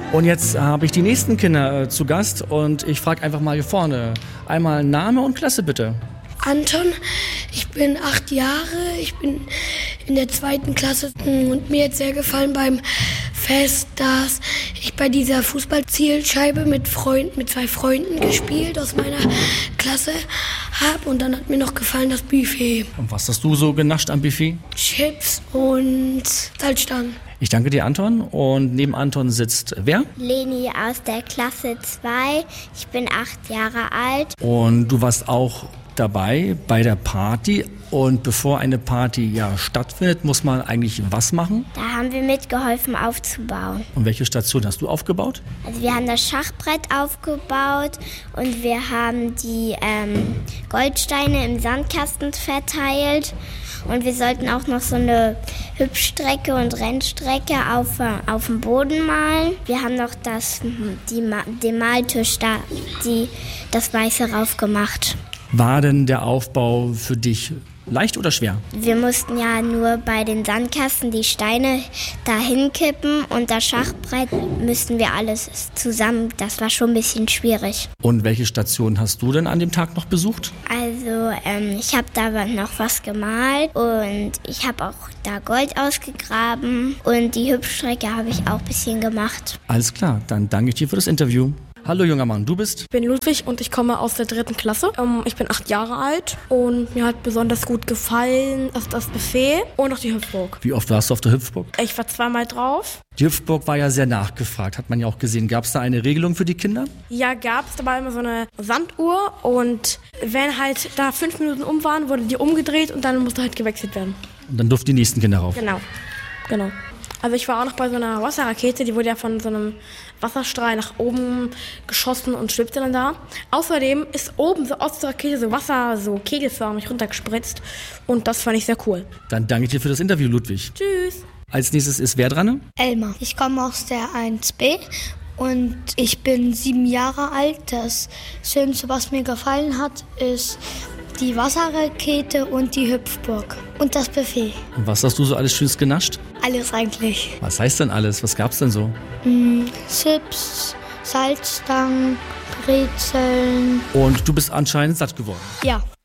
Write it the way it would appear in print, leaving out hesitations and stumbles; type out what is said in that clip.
Und jetzt habe ich die nächsten Kinder zu Gast und ich frage einfach mal hier vorne. Einmal Name und Klasse bitte. Anton, ich bin 8 Jahre, ich bin in der 2. Klasse und mir hat sehr gefallen beim Fest, dass ich bei dieser Fußballzielscheibe mit 2 Freunden gespielt aus meiner Klasse habe und dann hat mir noch gefallen das Buffet. Und was hast du so genascht am Buffet? Chips und Salzstangen. Ich danke dir, Anton. Und neben Anton sitzt wer? Leni aus der Klasse 2. Ich bin 8 Jahre alt. Und du warst auch dabei bei der Party. Und bevor eine Party stattfindet, muss man eigentlich was machen? Da haben wir mitgeholfen aufzubauen. Und welche Station hast du aufgebaut? Also wir haben das Schachbrett aufgebaut und wir haben die Goldsteine im Sandkasten verteilt. Und wir sollten auch noch so eine Hüpfstrecke und Rennstrecke auf dem Boden malen. Wir haben noch den Maltisch da, das Weiße raufgemacht. War denn der Aufbau für dich leicht oder schwer? Wir mussten ja nur bei den Sandkasten die Steine dahin kippen und das Schachbrett müssten wir alles zusammen. Das war schon ein bisschen schwierig. Und welche Station hast du denn an dem Tag noch besucht? Also ich habe da noch was gemalt und ich habe auch da Gold ausgegraben und die Hüpfstrecke habe ich auch ein bisschen gemacht. Alles klar, dann danke ich dir für das Interview. Hallo junger Mann, du bist? Ich bin Ludwig und ich komme aus der 3. Klasse. Ich bin 8 Jahre alt und mir hat besonders gut gefallen das Buffet und auch die Hüpfburg. Wie oft warst du auf der Hüpfburg? Ich war 2-mal drauf. Die Hüpfburg war ja sehr nachgefragt, hat man ja auch gesehen. Gab es da eine Regelung für die Kinder? Ja, gab es. Da war immer so eine Sanduhr und wenn halt da 5 Minuten um waren, wurde die umgedreht und dann musste halt gewechselt werden. Und dann durften die nächsten Kinder rauf? Genau. Also ich war auch noch bei so einer Wasserrakete, die wurde ja von so einem Wasserstrahl nach oben geschossen und schwebte dann da. Außerdem ist oben so aus der Rakete so Wasser so kegelförmig runtergespritzt und das fand ich sehr cool. Dann danke ich dir für das Interview, Ludwig. Tschüss. Als nächstes ist wer dran? Elmar. Ich komme aus der 1b und ich bin 7 Jahre alt. Das Schönste, was mir gefallen hat, ist die Wasserrakete und die Hüpfburg und das Buffet. Und was hast du so alles Schönes genascht? Alles eigentlich. Was heißt denn alles? Was gab's denn so? Chips, Salzstangen, Brezeln. Und du bist anscheinend satt geworden. Ja.